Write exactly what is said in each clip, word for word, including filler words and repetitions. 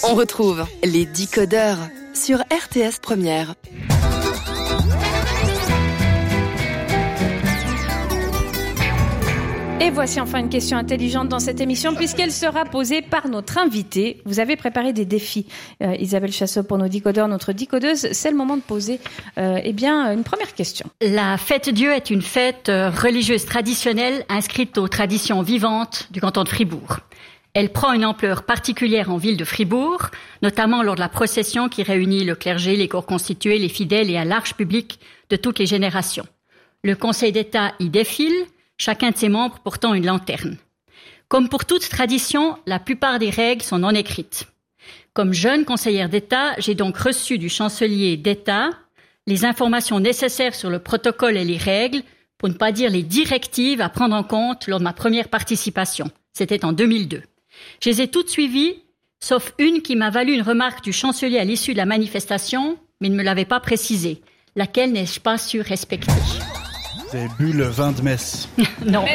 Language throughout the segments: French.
On retrouve les décodeurs sur R T S Première. Et voici enfin une question intelligente dans cette émission puisqu'elle sera posée par notre invitée. Vous avez préparé des défis, euh, Isabelle Chassot, pour nos décodeurs, notre décodeuse. C'est le moment de poser euh, eh bien, une première question. La fête Dieu est une fête religieuse traditionnelle inscrite aux traditions vivantes du canton de Fribourg. Elle prend une ampleur particulière en ville de Fribourg, notamment lors de la procession qui réunit le clergé, les corps constitués, les fidèles et un large public de toutes les générations. Le Conseil d'État y défile, chacun de ses membres portant une lanterne. Comme pour toute tradition, la plupart des règles sont non écrites. Comme jeune conseillère d'État, j'ai donc reçu du chancelier d'État les informations nécessaires sur le protocole et les règles, pour ne pas dire les directives à prendre en compte lors de ma première participation. C'était en deux mille deux. Je les ai toutes suivies, sauf une qui m'a valu une remarque du chancelier à l'issue de la manifestation, mais il ne me l'avait pas précisée. Laquelle n'ai-je pas su respecter ? Vous avez bu le vin de messe. Non.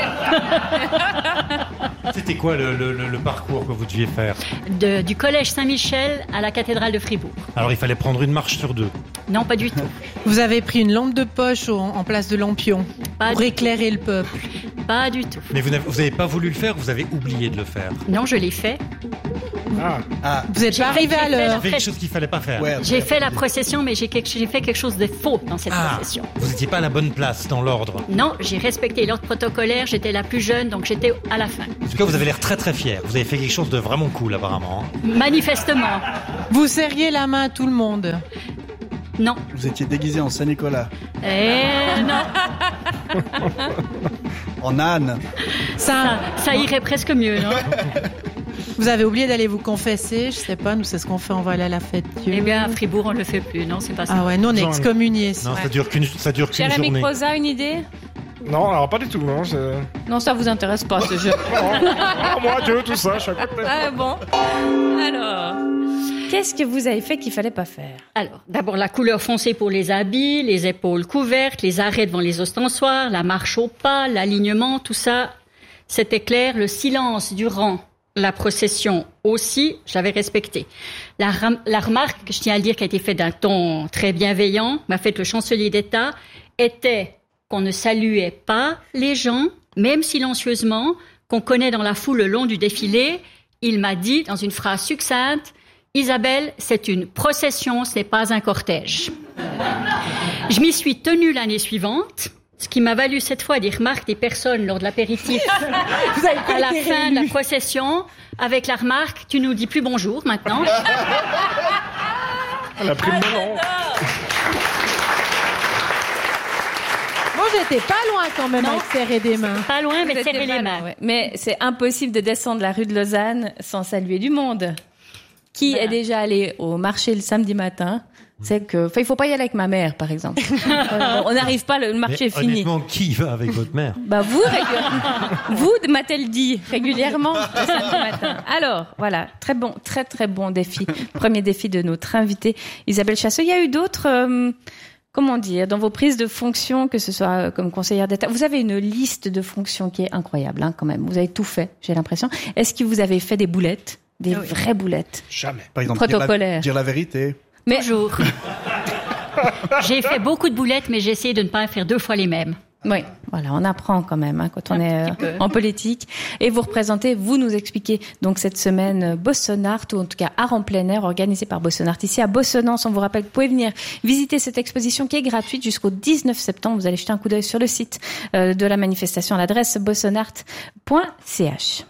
C'était quoi le, le, le parcours que vous deviez faire ? De, du collège Saint-Michel à la cathédrale de Fribourg. Alors il fallait prendre une marche sur deux. Non, pas du tout. Vous avez pris une lampe de poche en, en place de lampion Pas pour du éclairer le peuple. Pas du tout. Mais vous n'avez, vous n'avez pas voulu le faire, vous avez oublié de le faire. Non, je l'ai fait. Ah, Ah, Vous n'êtes J'ai pas fait- arrivé j'ai à fait l'heure. la vous avez quelque chose qu'il fallait pas faire. ouais. J'ai fait la procession, mais j'ai, quelque, j'ai fait quelque chose de faux dans cette Ah, procession. vous n'étiez pas à la bonne place dans l'ordre. Non, j'ai respecté l'ordre protocolaire, j'étais la plus jeune, donc j'étais à la fin. En tout cas, vous avez l'air très très fier. Vous avez fait quelque chose de vraiment cool apparemment. hein. Manifestement. Vous serriez la main à tout le monde. Non. Vous étiez déguisé en Saint-Nicolas, Eh non. en âne. Ça, Ça, ça irait presque mieux, non ? vous avez oublié d'aller vous confesser. Je sais pas, nous c'est ce qu'on fait, on va aller à la fête Dieu. Eh bien, à Fribourg, on ne le fait plus, non, c'est pas ça. Ah ouais, nous on est Genre- excommuniés. Non, ouais. ça dure qu'une, ça dure qu'une Jérémy journée. Croza, une idée ? Non, alors pas du tout, non. Je... Non, ça vous intéresse pas, ce jeu. Ah, moi, Dieu, tout ça, je suis à côté. Ah bon. Alors, qu'est-ce que vous avez fait qu'il fallait pas faire ? Alors, d'abord, la couleur foncée pour les habits, les épaules couvertes, les arrêts devant les ostensoirs, la marche au pas, l'alignement, tout ça, c'était clair. Le silence durant la procession aussi, j'avais respecté. La, ram- la remarque, que je tiens à le dire, qui a été faite d'un ton très bienveillant, m'a fait le chancelier d'État, était qu'on ne saluait pas les gens, même silencieusement, qu'on connaît dans la foule le long du défilé. Il m'a dit, dans une phrase succincte, « Isabelle, c'est une procession, ce n'est pas un cortège. » Je m'y suis tenue l'année suivante, ce qui m'a valu cette fois des remarques des personnes lors de l'apéritif à la fin de la procession, avec la remarque « Tu nous dis plus bonjour maintenant. » Elle a pris le melon. Bon, j'étais pas loin quand même Non. avec serrer des mains. Pas loin, mais Vous serrer étiez les mal, mains. ouais. Mais c'est impossible de descendre la rue de Lausanne sans saluer du monde. Qui Ben. est déjà allé au marché le samedi matin ? C'est que, enfin, il faut pas y aller avec ma mère, par exemple. Euh, on n'arrive pas, le, le marché Mais est fini. honnêtement, qui va avec votre mère ? Bah vous, régu- vous m'a-t-elle dit régulièrement le samedi matin. Alors voilà, très bon, très très bon défi. Premier défi de notre invitée Isabelle Chassot. Il y a eu d'autres, euh, comment dire, dans vos prises de fonction, que ce soit comme conseillère d'État. Vous avez une liste de fonctions qui est incroyable, hein, quand même. Vous avez tout fait, j'ai l'impression. Est-ce que vous avez fait des boulettes, des Ah oui. vraies boulettes? Jamais. Par exemple, dire la, Protocolaire. dire la vérité. Mais Toujours. J'ai fait beaucoup de boulettes, mais j'ai essayé de ne pas faire deux fois les mêmes. oui, voilà, on apprend quand même hein, quand on Un est petit euh, peu. en politique. Et vous représentez, vous nous expliquez donc cette semaine euh, Bossonart, ou en tout cas art en plein air, organisé par Bossonart ici à Bossonance. On vous rappelle que vous pouvez venir visiter cette exposition qui est gratuite jusqu'au dix-neuf septembre. Vous allez jeter un coup d'œil sur le site euh, de la manifestation à l'adresse bossonart point c h.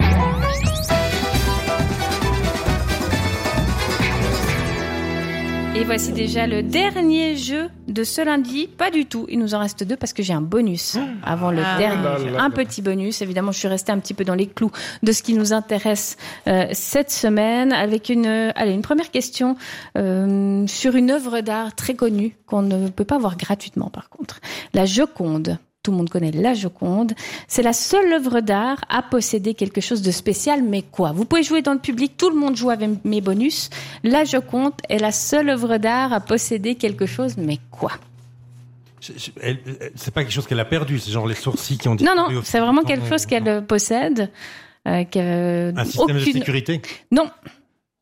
Et voici déjà le dernier jeu de ce lundi. Pas du tout, il nous en reste deux parce que j'ai un bonus avant le Ah. dernier là jeu. là Un là. petit bonus, évidemment, je suis restée un petit peu dans les clous de ce qui nous intéresse euh, cette semaine avec une, euh, allez, une première question euh, sur une œuvre d'art très connue qu'on ne peut pas voir gratuitement par contre. La Joconde. Tout le monde connaît la Joconde. C'est la seule œuvre d'art à posséder quelque chose de spécial, mais quoi ? Vous pouvez jouer dans le public, tout le monde joue avec mes bonus. La Joconde est la seule œuvre d'art à posséder quelque chose, mais quoi ? Je- je- elle- elle- C'est pas quelque chose qu'elle a perdu, c'est genre les sourcils qui ont Non, disparu non, au- c'est vraiment quelque chose qu'elle possède. Euh, que, Un système aucune... de sécurité. Non,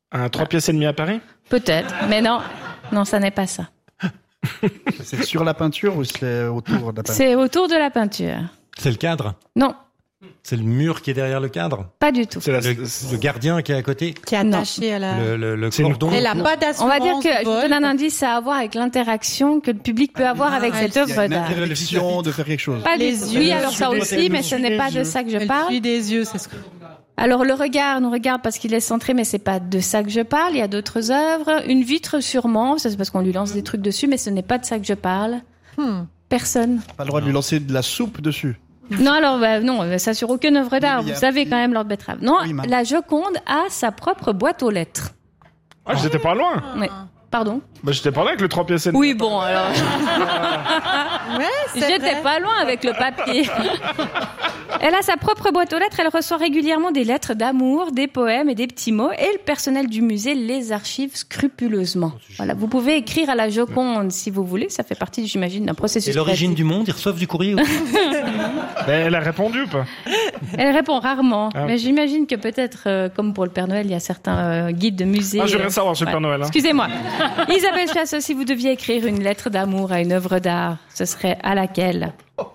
Un trois pièces et demi à Paris? Peut-être, mais non, non, ça n'est pas ça. C'est sur la peinture ou c'est autour de la peinture? C'est autour de la peinture. C'est le cadre? Non, C'est le mur qui est derrière le cadre? pas du tout. C'est la... Le, le gardien qui est à côté? Qui est attaché à la... Le, le, le C'est une- cordon? Elle a pas On d'assurance. va dire que, je vol. vous donne un indice, ça a à voir avec l'interaction que le public peut avoir avec Ah, cette il y a Il y a œuvre une d'art. interdiction de faire quelque chose. Pas Les du tout. yeux, Oui, alors le ça suivi aussi, des- mais le ce suivi n'est pas des de yeux. ça que je Elle parle. suit des yeux, c'est ce que... Alors le regard nous regarde parce qu'il est centré, mais c'est pas de ça que je parle. Il y a d'autres œuvres. Une vitre sûrement, ça c'est parce qu'on lui lance des trucs dessus, mais ce n'est pas de ça que je parle. Hmm. Personne. Pas le droit de lui lancer de la soupe dessus. Non, alors bah, non, ça sur aucune œuvre d'art. Oui, mais il y Vous a- savez quand même, Lord Betrave. Non, Oui, mais- la Joconde a sa propre boîte aux lettres. Ah, j'étais pas loin. Ouais. Pardon. Bah, j'étais pas loin avec le trois pièces et demi. Oui, bon alors. Ouais, c'est J'étais vrai. pas loin avec le papier. Elle a sa propre boîte aux lettres. Elle reçoit régulièrement des lettres d'amour, des poèmes et des petits mots. Et le personnel du musée les archive scrupuleusement. Voilà, vous pouvez écrire à la Joconde si vous voulez. Ça fait partie, j'imagine, d'un processus. Et l'origine créatif. du monde, ils reçoivent du courrier? Mais elle a répondu ou pas? Elle répond rarement, Ah. mais j'imagine que peut-être, euh, comme pour le Père Noël, il y a certains euh, guides de musées. Ah, je veux rien euh, savoir sur le Père Noël. Hein. Excusez-moi. Isabelle Chassot, si vous deviez écrire une lettre d'amour à une œuvre d'art, ce serait à laquelle?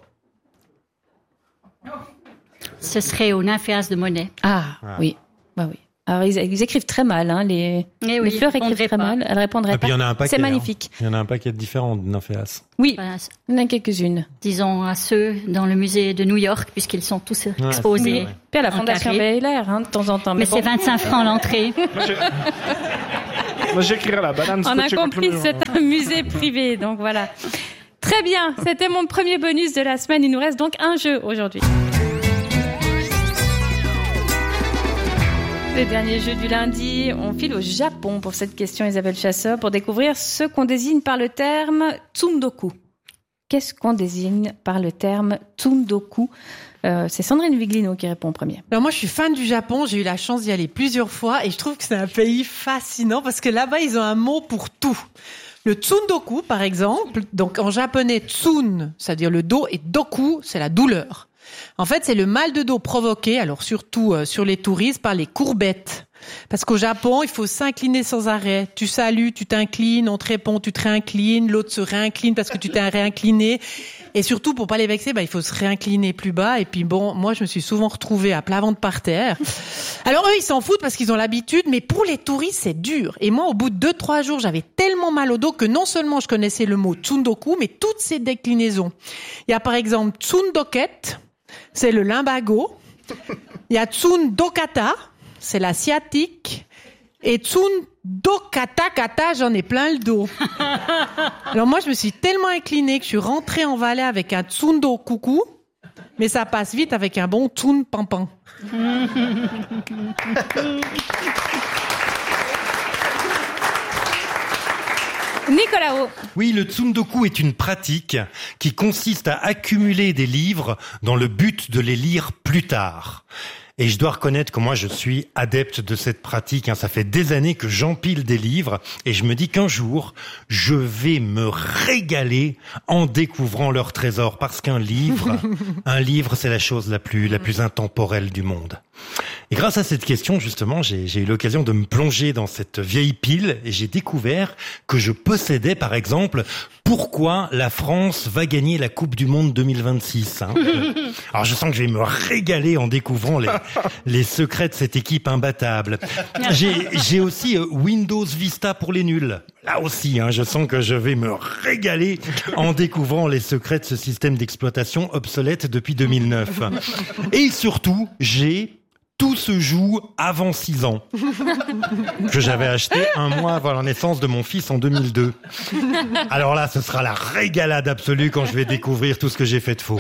Ce serait au Nymphéas de Monet. Ah, oui. Bah oui. Alors, ils, ils écrivent très mal, hein, les, Eh oui, les fleurs ils écrivent répondraient très pas. mal. Elles répondraient Et puis pas. il y en a un paquet. C'est hein. magnifique. Il y en a un paquet différent de nymphéas. Oui, Voilà, il y en a quelques-unes. disons à ceux dans le musée de New York, puisqu'ils sont tous exposés. Oui. Puis à la En Fondation carré. Baylor, hein, de temps en temps. Mais bon. c'est vingt-cinq francs l'entrée. Moi, j'ai- Moi, j'écrirai la banane On a scotchée contre compris, le mur. c'est un musée privé, donc voilà. Très bien, c'était mon premier bonus de la semaine. Il nous reste donc un jeu aujourd'hui. Le dernier jeu du lundi, on file au Japon pour cette question, Isabelle Chasseur, pour découvrir ce qu'on désigne par le terme tsundoku. Qu'est-ce qu'on désigne par le terme tsundoku? euh, C'est Sandrine Viglino qui répond en premier. Alors moi, je suis fan du Japon. J'ai eu la chance d'y aller plusieurs fois et je trouve que c'est un pays fascinant parce que là-bas, ils ont un mot pour tout. Le tsundoku, par exemple, donc en japonais, tsun, c'est-à-dire le dos, et doku, c'est la douleur. En fait, c'est le mal de dos provoqué, alors surtout euh, sur les touristes, par les courbettes. Parce qu'au Japon, il faut s'incliner sans arrêt. Tu salues, tu t'inclines, on te répond, tu te réinclines, l'autre se réincline parce que tu t'es réincliné. Et surtout, pour pas les vexer, bah, il faut se réincliner plus bas. Et puis bon, moi, je me suis souvent retrouvée à plat ventre par terre. Alors eux, ils s'en foutent parce qu'ils ont l'habitude, mais pour les touristes, c'est dur. Et moi, au bout de deux, trois jours, j'avais tellement mal au dos que non seulement je connaissais le mot tsundoku, mais toutes ses déclinaisons. Il y a par exemple tsundoket, c'est le limbago. Il y a tsundokata, c'est la sciatique. Et tsundokata kata, j'en ai plein le dos. Alors moi, je me suis tellement inclinée que je suis rentrée en Valais avec un tsundokuku, mais ça passe vite avec un bon tsun pampan. Nicolas O. Oui, le tsundoku est une pratique qui consiste à accumuler des livres dans le but de les lire plus tard. Et je dois reconnaître que moi, je suis adepte de cette pratique. Ça fait des années que j'empile des livres et je me dis qu'un jour, je vais me régaler en découvrant leur trésor. Parce qu'un livre, un livre, c'est la chose la plus, la plus intemporelle du monde. Et grâce à cette question, justement, j'ai, j'ai eu l'occasion de me plonger dans cette vieille pile et j'ai découvert que je possédais, par exemple, pourquoi la France va gagner la Coupe du Monde deux mille vingt-six. Hein. Alors, je sens que je vais me régaler en découvrant les, les secrets de cette équipe imbattable. J'ai, j'ai aussi euh, Windows Vista pour les nuls. Là aussi, hein, je sens que je vais me régaler en découvrant les secrets de ce système d'exploitation obsolète depuis deux mille neuf. Et surtout, j'ai Tout se joue avant six ans, que j'avais acheté un mois avant la naissance de mon fils en deux mille deux. Alors là, ce sera la régalade absolue quand je vais découvrir tout ce que j'ai fait de faux.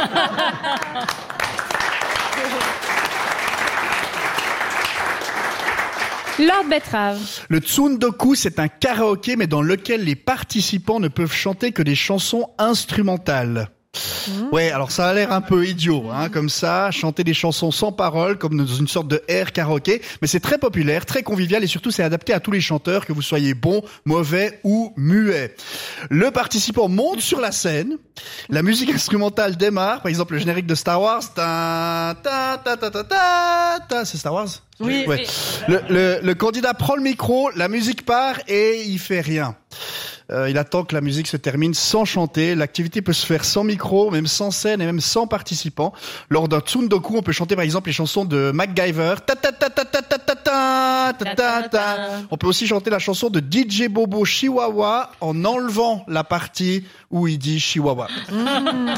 Lord Betrave. Le tsundoku, c'est un karaoké, mais dans lequel les participants ne peuvent chanter que des chansons instrumentales. Ouais, alors ça a l'air un peu idiot, hein, comme ça, chanter des chansons sans paroles, comme dans une sorte de air karaoké, mais c'est très populaire, très convivial et surtout c'est adapté à tous les chanteurs, que vous soyez bon, mauvais ou muet. Le participant monte sur la scène, la musique instrumentale démarre, par exemple le générique de Star Wars, ta ta ta ta ta ta, ta c'est Star Wars? Oui. Ouais. Le, le, le candidat prend le micro, la musique part et il fait rien. Euh, il attend que la musique se termine sans chanter. L'activité peut se faire sans micro, même sans scène et même sans participants. Lors d'un tsundoku, on peut chanter par exemple les chansons de MacGyver. Ta ta ta ta ta ta ta ta ta ta ta. On peut aussi chanter la chanson de D J Bobo Chihuahua en enlevant la partie où il dit Chihuahua. Mmh.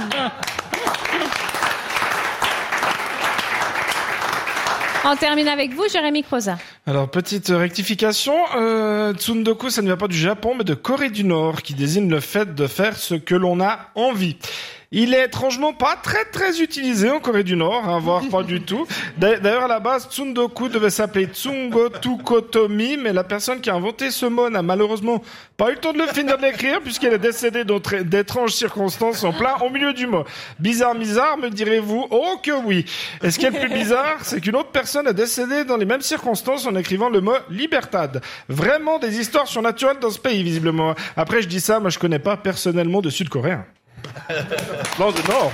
On termine avec vous, Jérémy Croza. Alors, petite rectification, euh, tsundoku, ça ne vient pas du Japon, mais de Corée du Nord, qui désigne le fait de faire ce que l'on a envie. Il est étrangement pas très très utilisé en Corée du Nord, hein, voire pas du tout. D'ailleurs, à la base, tsundoku devait s'appeler tsungotukotomi, mais la personne qui a inventé ce mot n'a malheureusement pas eu le temps de le finir de l'écrire, puisqu'elle est décédée d'étranges circonstances en plein au milieu du mot. Bizarre, bizarre, me direz-vous? Oh que oui. Et ce qui est le plus bizarre, c'est qu'une autre personne est décédée dans les mêmes circonstances en écrivant le mot libertad. Vraiment des histoires surnaturelles dans ce pays, visiblement. Après, je dis ça, moi je connais pas personnellement de Sud-Coréens. Non, de Nord.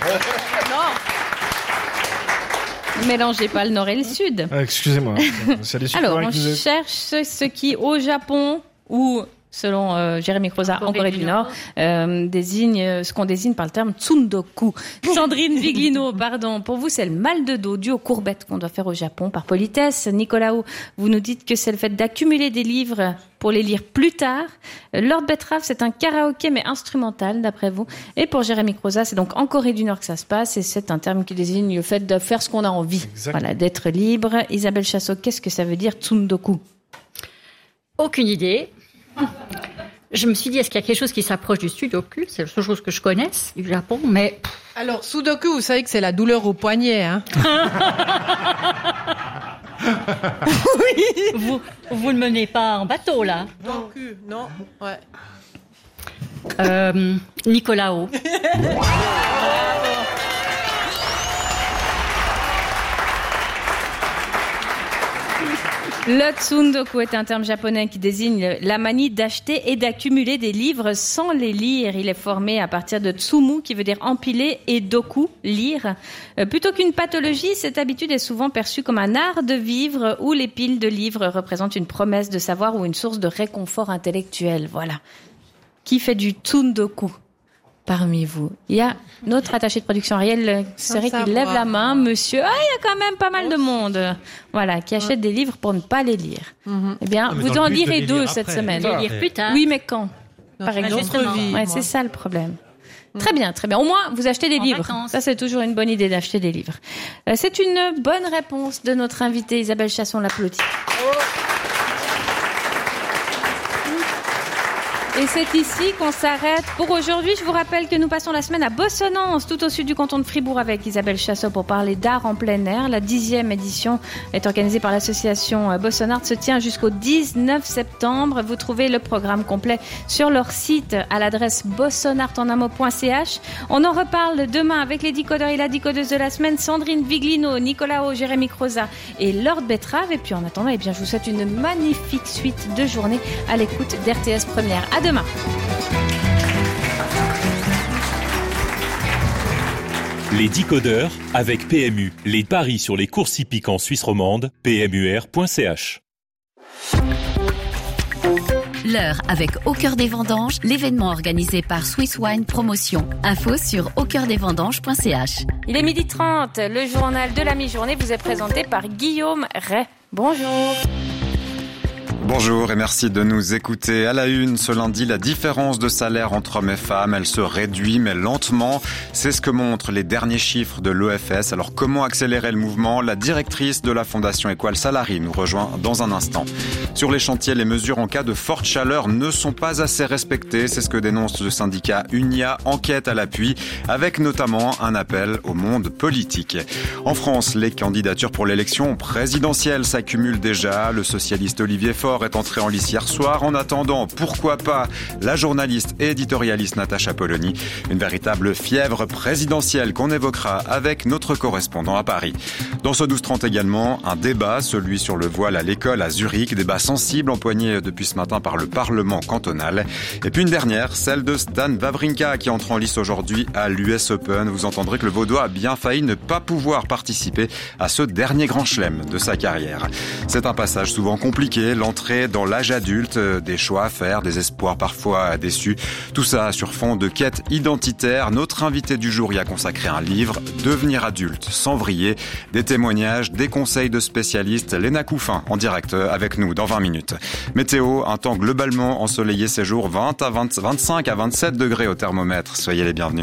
Non. Mélangez pas le Nord et le Sud. Ah, excusez-moi. Alors, on cherche ce qui, au Japon, ou selon euh, Jérémy Croza, en Corée du Nord, euh, désigne ce qu'on désigne par le terme tsundoku. Sandrine Viglino, pardon. Pour vous, c'est le mal de dos dû aux courbettes qu'on doit faire au Japon par politesse. Nicolas, vous nous dites que c'est le fait d'accumuler des livres pour les lire plus tard. Lord Betrave, c'est un karaoké mais instrumental, d'après vous. Et pour Jérémy Croza, c'est donc en Corée du Nord que ça se passe et c'est un terme qui désigne le fait de faire ce qu'on a envie. Exactement. Voilà, d'être libre. Isabelle Chassot, qu'est-ce que ça veut dire tsundoku? Aucune idée. Je me suis dit, est-ce qu'il y a quelque chose qui s'approche du sudoku? C'est la seule chose que je connaisse du Japon, mais... Alors, sudoku, vous savez que c'est la douleur au poignet, hein? Oui. Vous, vous ne menez pas en bateau, là? Sudoku, non? Ouais. Euh, Nicolao. Le tsundoku est un terme japonais qui désigne la manie d'acheter et d'accumuler des livres sans les lire. Il est formé à partir de tsumu, qui veut dire empiler, et doku, lire. Euh, plutôt qu'une pathologie, cette habitude est souvent perçue comme un art de vivre où les piles de livres représentent une promesse de savoir ou une source de réconfort intellectuel. Voilà. Qui fait du tsundoku parmi vous? Il y a notre attaché de production, Ariel Serré, qui lève la main. Monsieur, ah, il y a quand même pas mal de monde, voilà, qui achète des livres pour ne pas les lire. Mm-hmm. Eh bien, vous en lirez deux cette après, semaine. Les lire plus tard. Oui, mais quand? Par exemple. Vie, ouais, c'est ça le problème. Mm. Très bien, très bien. Au moins, vous achetez des en livres. Vacances. Ça, c'est toujours une bonne idée d'acheter des livres. Euh, c'est une bonne réponse de notre invitée Isabelle Chasson, l'applaudit. Oh. Et c'est ici qu'on s'arrête pour aujourd'hui. Je vous rappelle que nous passons la semaine à Bossonnance, tout au sud du canton de Fribourg, avec Isabelle Chassot pour parler d'art en plein air. La dixième édition est organisée par l'association Bossonart, se tient jusqu'au dix-neuf septembre. Vous trouvez le programme complet sur leur site à l'adresse bossonart en un mot point c h. On en reparle demain avec les décodeurs et la décodeuse de la semaine, Sandrine Viglino, Nicolao, Jérémy Croza et Lord Betrave. Et puis en attendant, eh bien, je vous souhaite une magnifique suite de journée à l'écoute d'R T S Première. À demain. Les décodeurs avec P M U. Les paris sur les courses hippiques en Suisse romande, p m u r point c h. L'heure avec Au cœur des vendanges, l'événement organisé par Swiss Wine Promotion. Info sur au cœur des vendanges point c h. Il est midi trente, le journal de la mi-journée vous est présenté par Guillaume Ray. Bonjour. Bonjour et merci de nous écouter. À la une, ce lundi, la différence de salaire entre hommes et femmes, elle se réduit mais lentement. C'est ce que montrent les derniers chiffres de l'O F S. Alors comment accélérer le mouvement? La directrice de la Fondation Equal Salary nous rejoint dans un instant. Sur les chantiers, les mesures en cas de forte chaleur ne sont pas assez respectées. C'est ce que dénonce le syndicat Unia, enquête à l'appui, avec notamment un appel au monde politique. En France, les candidatures pour l'élection présidentielle s'accumulent déjà. Le socialiste Olivier Faure Junior est entré en lice hier soir. En attendant, pourquoi pas la journaliste et éditorialiste Natacha Polony. Une véritable fièvre présidentielle qu'on évoquera avec notre correspondant à Paris. Dans ce douze trente également, un débat, celui sur le voile à l'école à Zurich. Débat sensible empoigné depuis ce matin par le Parlement cantonal. Et puis une dernière, celle de Stan Wawrinka qui entre en lice aujourd'hui à l'U S Open. Vous entendrez que le Vaudois a bien failli ne pas pouvoir participer à ce dernier grand chelem de sa carrière. C'est un passage souvent compliqué, l'entrée dans l'âge adulte, des choix à faire, des espoirs parfois déçus. Tout ça sur fond de quête identitaire. Notre invité du jour y a consacré un livre, Devenir adulte sans vriller. Des témoignages, des conseils de spécialistes. Léna Couffin en direct avec nous dans vingt minutes. Météo, un temps globalement ensoleillé ces jours, vingt à vingt, vingt-cinq à vingt-sept degrés au thermomètre. Soyez les bienvenus.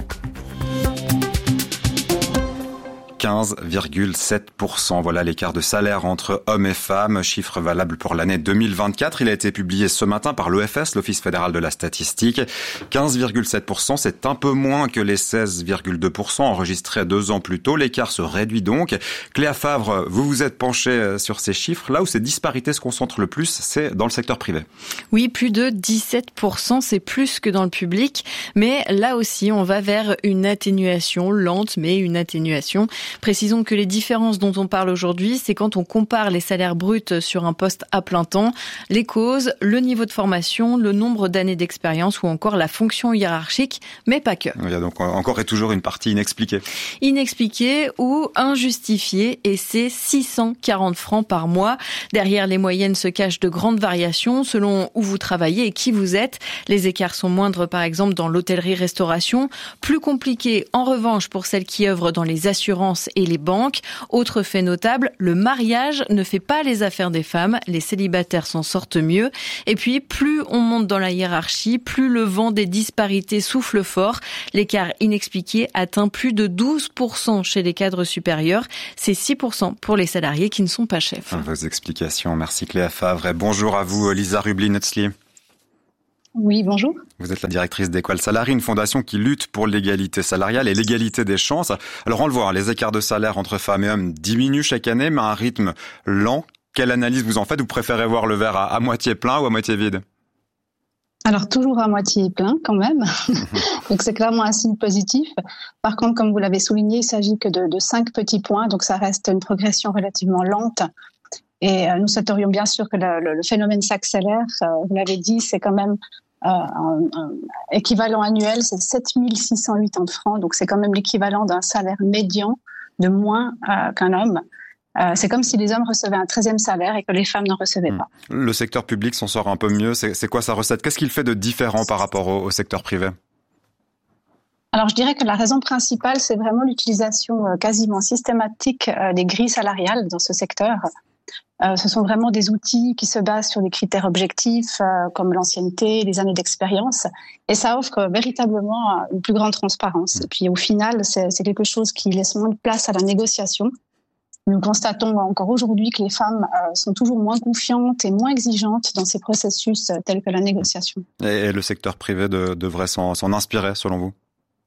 quinze virgule sept pour cent. Voilà l'écart de salaire entre hommes et femmes. Chiffre valable pour l'année deux mille vingt-quatre. Il a été publié ce matin par l'O F S, l'Office fédéral de la statistique. quinze virgule sept pour cent, c'est un peu moins que les seize virgule deux pour cent enregistrés deux ans plus tôt. L'écart se réduit donc. Cléa Favre, vous vous êtes penchée sur ces chiffres. Là où ces disparités se concentrent le plus, c'est dans le secteur privé. Oui, plus de dix-sept pour cent, c'est plus que dans le public. Mais là aussi, on va vers une atténuation lente, mais une atténuation. Précisons que les différences dont on parle aujourd'hui, c'est quand on compare les salaires bruts sur un poste à plein temps, les causes, le niveau de formation, le nombre d'années d'expérience ou encore la fonction hiérarchique, mais pas que. Il y a donc encore et toujours une partie inexpliquée. Inexpliquée ou injustifiée, et c'est six cent quarante francs par mois. Derrière les moyennes se cachent de grandes variations selon où vous travaillez et qui vous êtes. Les écarts sont moindres par exemple dans l'hôtellerie-restauration, plus compliqués en revanche pour celles qui œuvrent dans les assurances et les banques. Autre fait notable, le mariage ne fait pas les affaires des femmes. Les célibataires s'en sortent mieux. Et puis, plus on monte dans la hiérarchie, plus le vent des disparités souffle fort. L'écart inexpliqué atteint plus de douze pour cent chez les cadres supérieurs. C'est six pour cent pour les salariés qui ne sont pas chefs. Vos explications. Merci Cléa Favre. Et bonjour à vous, Lisa Rublin-Netzli. Oui, bonjour. Vous êtes la directrice d'Equal Salary, une fondation qui lutte pour l'égalité salariale et l'égalité des chances. Alors on le voit, les écarts de salaire entre femmes et hommes diminuent chaque année, mais à un rythme lent. Quelle analyse vous en faites? Vous préférez voir le verre à, à moitié plein ou à moitié vide? Alors toujours à moitié plein quand même, donc c'est clairement un signe positif. Par contre, comme vous l'avez souligné, il s'agit que de, de cinq petits points, donc ça reste une progression relativement lente. Et euh, nous souhaiterions bien sûr que le, le, le phénomène s'accélère. Euh, vous l'avez dit, c'est quand même euh, un, un équivalent annuel, c'est sept mille six cent quatre-vingt-dix francs, donc c'est quand même l'équivalent d'un salaire médian de moins euh, qu'un homme. Euh, c'est comme si les hommes recevaient un treizième salaire et que les femmes n'en recevaient pas. Le secteur public s'en sort un peu mieux. C'est, c'est quoi sa recette? Qu'est-ce qu'il fait de différent par rapport au, au secteur privé? Alors, je dirais que la raison principale, c'est vraiment l'utilisation euh, quasiment systématique euh, des grilles salariales dans ce secteur. Euh, ce sont vraiment des outils qui se basent sur des critères objectifs euh, comme l'ancienneté, les années d'expérience, et ça offre véritablement une plus grande transparence. Et puis au final, c'est, c'est quelque chose qui laisse moins de place à la négociation. Nous constatons encore aujourd'hui que les femmes euh, sont toujours moins confiantes et moins exigeantes dans ces processus euh, tels que la négociation. Et, et le secteur privé de, devrait s'en, s'en inspirer, selon vous?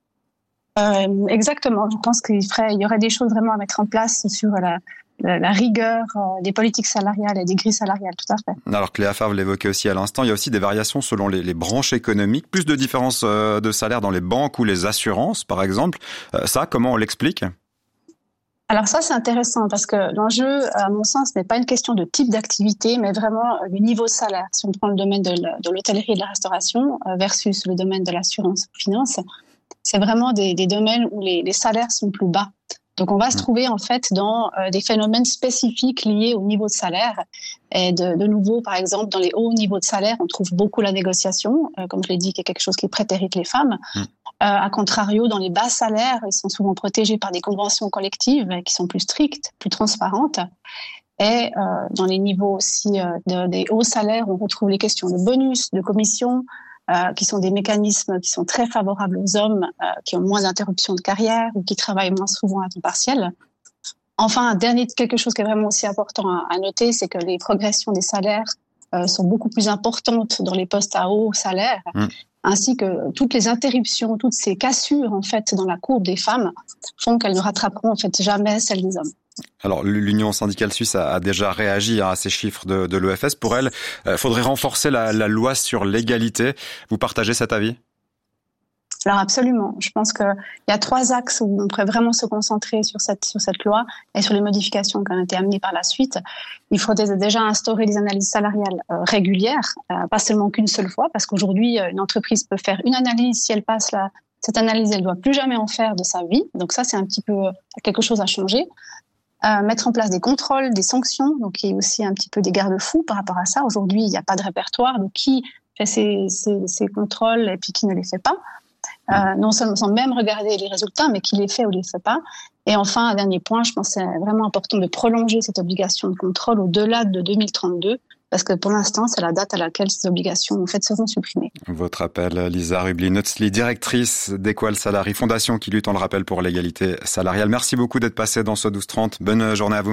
Euh, exactement. Je pense qu'il ferait, il y aurait des choses vraiment à mettre en place sur la la rigueur des politiques salariales et des grilles salariales, tout à fait. Alors Cléa Favre l'évoquait aussi à l'instant, il y a aussi des variations selon les, les branches économiques, plus de différences de salaire dans les banques ou les assurances, par exemple. Ça, comment on l'explique? Alors ça, c'est intéressant parce que l'enjeu, à mon sens, n'est pas une question de type d'activité, mais vraiment du niveau de salaire. Si on prend le domaine de, de l'hôtellerie et de la restauration versus le domaine de l'assurance ou finance, c'est vraiment des, des domaines où les, les salaires sont plus bas. Donc, on va se trouver en fait dans euh, des phénomènes spécifiques liés au niveau de salaire. Et de, de nouveau, par exemple, dans les hauts niveaux de salaire, on trouve beaucoup la négociation, euh, comme je l'ai dit, qui est quelque chose qui prétérite les femmes. Mmh. Euh, à contrario, dans les bas salaires, ils sont souvent protégés par des conventions collectives qui sont plus strictes, plus transparentes. Et euh, dans les niveaux aussi euh, de, des hauts salaires, on retrouve les questions de bonus, de commissions, Euh, qui sont des mécanismes qui sont très favorables aux hommes euh, qui ont moins d'interruptions de carrière ou qui travaillent moins souvent à temps partiel. Enfin, un dernier quelque chose qui est vraiment aussi important à, à noter, c'est que les progressions des salaires euh, sont beaucoup plus importantes dans les postes à haut salaire, mmh. ainsi que toutes les interruptions, toutes ces cassures en fait dans la courbe des femmes font qu'elles ne rattraperont en fait jamais celles des hommes. Alors, l'Union syndicale suisse a, a déjà réagi à ces chiffres de, de l'E F S. Pour elle, il euh, faudrait renforcer la, la loi sur l'égalité. Vous partagez cet avis ? Alors absolument. Je pense qu'il y a trois axes où on pourrait vraiment se concentrer sur cette, sur cette loi et sur les modifications qui ont été amenées par la suite. Il faudrait déjà instaurer des analyses salariales euh, régulières, euh, pas seulement qu'une seule fois, parce qu'aujourd'hui, une entreprise peut faire une analyse. Si elle passe la, cette analyse, elle ne doit plus jamais en faire de sa vie. Donc ça, c'est un petit peu quelque chose à changer. Euh, mettre en place des contrôles, des sanctions. Donc il y a aussi un petit peu des garde-fous par rapport à ça. Aujourd'hui, il n'y a pas de répertoire. Donc qui fait ces, ces, ces contrôles et puis qui ne les fait pas? Euh, non seulement sans même regarder les résultats, mais qui les fait ou les fait pas. Et enfin, un dernier point, je pense que c'est vraiment important de prolonger cette obligation de contrôle au-delà de deux mille trente-deux, parce que pour l'instant, c'est la date à laquelle ces obligations en fait seront supprimées. Votre appel, Lisa Rubli-Nutzli, directrice d'Equal Salary, fondation qui lutte, on le rappelle, pour l'égalité salariale. Merci beaucoup d'être passé dans ce douze trente. Bonne journée à vous.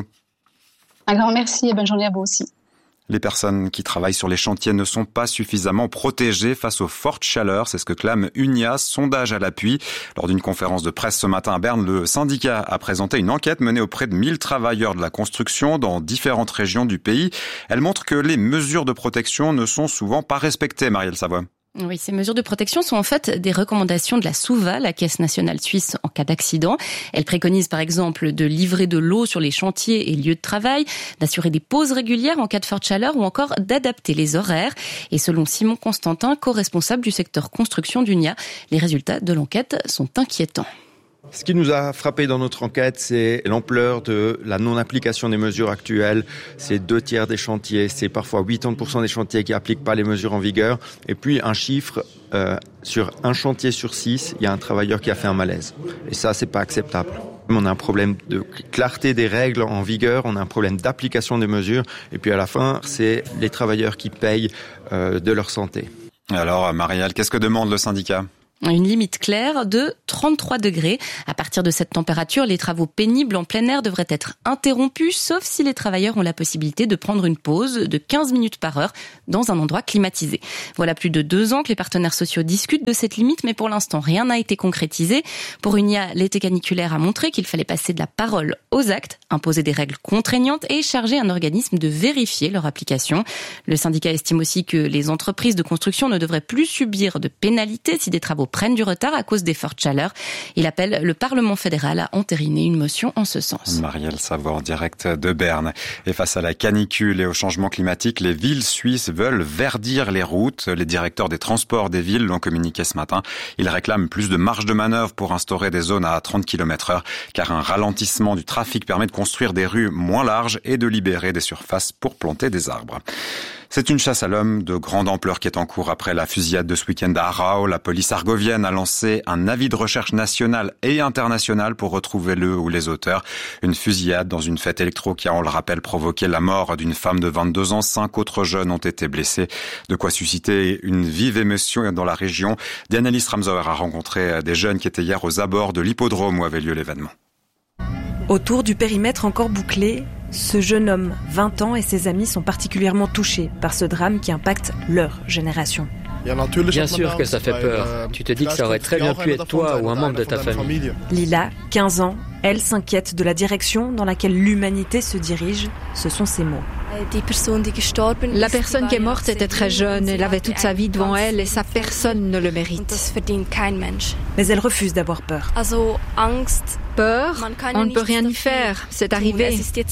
Un grand merci et bonne journée à vous aussi. Les personnes qui travaillent sur les chantiers ne sont pas suffisamment protégées face aux fortes chaleurs. C'est ce que clame Unia, sondage à l'appui. Lors d'une conférence de presse ce matin à Berne, le syndicat a présenté une enquête menée auprès de mille travailleurs de la construction dans différentes régions du pays. Elle montre que les mesures de protection ne sont souvent pas respectées, Marielle Savoie. Oui, ces mesures de protection sont en fait des recommandations de la SUVA, la Caisse nationale suisse en cas d'accident. Elle préconise par exemple de livrer de l'eau sur les chantiers et lieux de travail, d'assurer des pauses régulières en cas de forte chaleur ou encore d'adapter les horaires. Et selon Simon Constantin, co-responsable du secteur construction d'Unia, les résultats de l'enquête sont inquiétants. Ce qui nous a frappé dans notre enquête, c'est l'ampleur de la non-application des mesures actuelles. C'est deux tiers des chantiers, c'est parfois quatre-vingts pour cent des chantiers qui n'appliquent pas les mesures en vigueur. Et puis un chiffre, euh, sur un chantier sur six, il y a un travailleur qui a fait un malaise. Et ça, c'est pas acceptable. On a un problème de clarté des règles en vigueur, on a un problème d'application des mesures. Et puis à la fin, c'est les travailleurs qui payent euh, de leur santé. Alors, Marielle, qu'est-ce que demande le syndicat ? Une limite claire de trente-trois degrés. À partir de cette température, les travaux pénibles en plein air devraient être interrompus, sauf si les travailleurs ont la possibilité de prendre une pause de quinze minutes par heure dans un endroit climatisé. Voilà plus de deux ans que les partenaires sociaux discutent de cette limite, mais pour l'instant, rien n'a été concrétisé. Pour Unia, l'été caniculaire a montré qu'il fallait passer de la parole aux actes, imposer des règles contraignantes et charger un organisme de vérifier leur application. Le syndicat estime aussi que les entreprises de construction ne devraient plus subir de pénalités si des travaux prennent du retard à cause des fortes chaleurs. Il appelle le Parlement fédéral à entériner une motion en ce sens. Marielle Savoie en direct de Berne. Et face à la canicule et au changement climatique, les villes suisses veulent verdir les routes. Les directeurs des transports des villes l'ont communiqué ce matin. Ils réclament plus de marge de manœuvre pour instaurer des zones à trente kilomètres heure, car un ralentissement du trafic permet de construire des rues moins larges et de libérer des surfaces pour planter des arbres. C'est une chasse à l'homme de grande ampleur qui est en cours après la fusillade de ce week-end à Aarau. La police argovienne a lancé un avis de recherche national et international pour retrouver le ou les auteurs. Une fusillade dans une fête électro qui a, on le rappelle, provoqué la mort d'une femme de vingt-deux ans. Cinq autres jeunes ont été blessés. De quoi susciter une vive émotion dans la région. Diana-Lise Ramsauer a rencontré des jeunes qui étaient hier aux abords de l'hippodrome où avait lieu l'événement. Autour du périmètre encore bouclé, ce jeune homme, vingt ans, et ses amis sont particulièrement touchés par ce drame qui impacte leur génération. Bien sûr que ça fait peur. Tu te dis que ça aurait très bien pu être toi ou un membre de ta famille. Lila, quinze ans, elle s'inquiète de la direction dans laquelle l'humanité se dirige. Ce sont ses mots. La personne qui est morte était très jeune, elle avait toute sa vie devant elle et ça, personne ne le mérite. Mais elle refuse d'avoir peur. Peur, on ne peut rien y faire, c'est arrivé.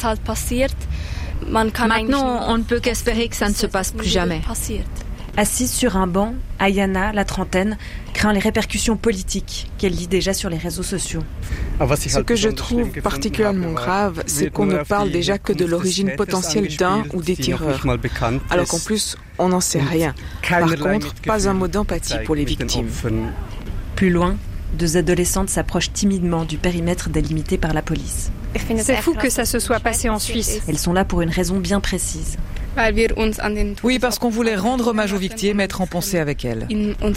Maintenant, on ne peut qu'espérer que ça ne se passe plus jamais. Assise sur un banc, Ayana, la trentaine, craint les répercussions politiques qu'elle lit déjà sur les réseaux sociaux. Ce que je trouve particulièrement grave, c'est qu'on ne parle déjà que de l'origine potentielle d'un ou des tireurs, alors qu'en plus, on n'en sait rien. Par contre, pas un mot d'empathie pour les victimes. Plus loin, deux adolescentes s'approchent timidement du périmètre délimité par la police. C'est fou que ça se soit passé en Suisse. Elles sont là pour une raison bien précise. Oui, parce qu'on voulait rendre hommage aux victimes et être en pensée avec elles.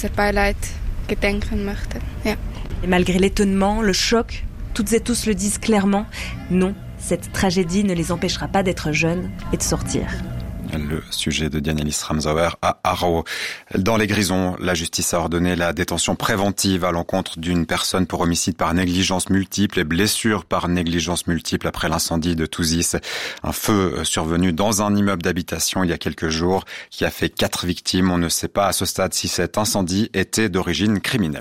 Et malgré l'étonnement, le choc, toutes et tous le disent clairement, non, cette tragédie ne les empêchera pas d'être jeunes et de sortir. Le sujet de Dianelis Ramsauer à Haro. Dans les Grisons, la justice a ordonné la détention préventive à l'encontre d'une personne pour homicide par négligence multiple et blessure par négligence multiple après l'incendie de Touzis. Un feu survenu dans un immeuble d'habitation il y a quelques jours qui a fait quatre victimes. On ne sait pas à ce stade si cet incendie était d'origine criminelle.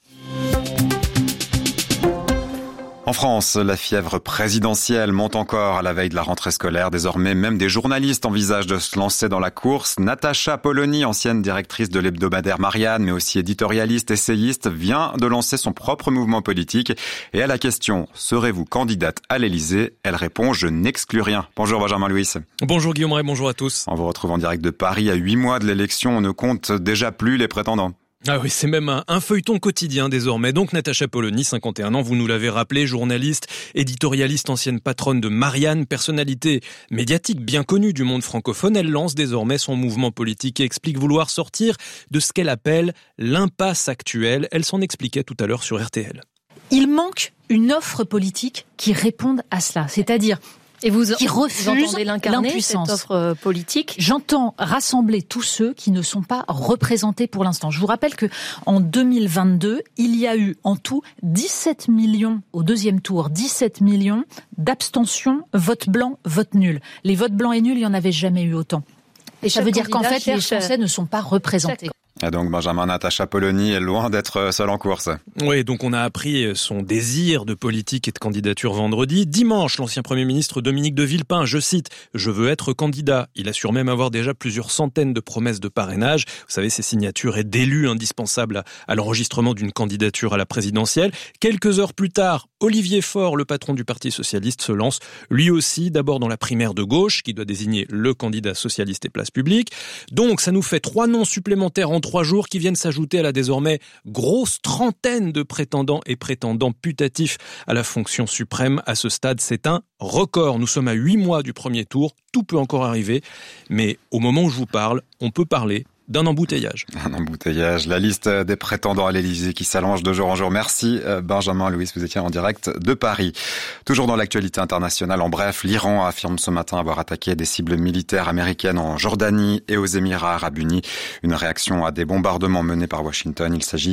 En France, la fièvre présidentielle monte encore à la veille de la rentrée scolaire. Désormais, même des journalistes envisagent de se lancer dans la course. Natacha Polony, ancienne directrice de l'hebdomadaire Marianne, mais aussi éditorialiste, essayiste, vient de lancer son propre mouvement politique. Et à la question « Serez-vous candidate à l'Élysée ?» elle répond « Je n'exclus rien ». Bonjour Benjamin Louis. Bonjour Guillaume Ray, bonjour à tous. On vous retrouve en direct de Paris. À huit mois de l'élection, on ne compte déjà plus les prétendants. Ah oui, c'est même un, un feuilleton quotidien désormais. Donc Natacha Polony, cinquante et un ans, vous nous l'avez rappelé, journaliste, éditorialiste, ancienne patronne de Marianne, personnalité médiatique bien connue du monde francophone. Elle lance désormais son mouvement politique et explique vouloir sortir de ce qu'elle appelle l'impasse actuelle. Elle s'en expliquait tout à l'heure sur R T L. Il manque une offre politique qui réponde à cela, c'est-à-dire Et vous, qui refuse vous entendez l'incarner, l'impuissance. cette offre politique? J'entends rassembler tous ceux qui ne sont pas représentés pour l'instant. Je vous rappelle que en deux mille vingt-deux, il y a eu en tout dix-sept millions au deuxième tour, dix-sept millions d'abstentions, vote blanc, vote nul. Les votes blancs et nuls, il n'y en avait jamais eu autant. Et ça veut dire qu'en fait, les Français ne sont pas représentés. Et donc Benjamin, Natacha Polony est loin d'être seule en course. Oui, donc on a appris son désir de politique et de candidature vendredi. Dimanche, l'ancien Premier ministre Dominique de Villepin, je cite, « Je veux être candidat ». Il assure même avoir déjà plusieurs centaines de promesses de parrainage. Vous savez, ces signatures et d'élus indispensables à l'enregistrement d'une candidature à la présidentielle. Quelques heures plus tard, Olivier Faure, le patron du Parti socialiste, se lance lui aussi, d'abord dans la primaire de gauche, qui doit désigner le candidat socialiste et place publique. Donc, ça nous fait trois noms supplémentaires en trois jours qui viennent s'ajouter à la désormais grosse trentaine de prétendants et prétendants putatifs à la fonction suprême. À ce stade, c'est un record. Nous sommes à huit mois du premier tour. Tout peut encore arriver. Mais au moment où je vous parle, on peut parler d'un embouteillage. Un embouteillage. La liste des prétendants à l'Élysée qui s'allonge de jour en jour. Merci Benjamin Louis, vous étiez en direct de Paris. Toujours dans l'actualité internationale, en bref, l'Iran affirme ce matin avoir attaqué des cibles militaires américaines en Jordanie et aux Émirats arabes unis. Une réaction à des bombardements menés par Washington. Il s'agit